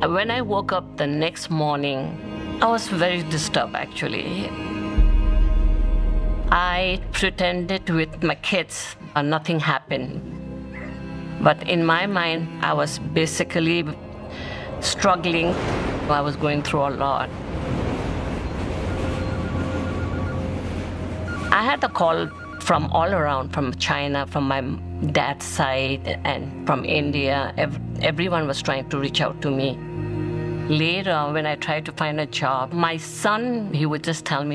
When I woke up the next morning, I was very disturbed actually. I pretended with my kids nothing happened. But in my mind, I was basically struggling. I was going through a lot. I had a call from all around, from China, from my dad's side, and from India. Everyone was trying to reach out to me. Later, when I tried to find a job, my son, he would just tell me,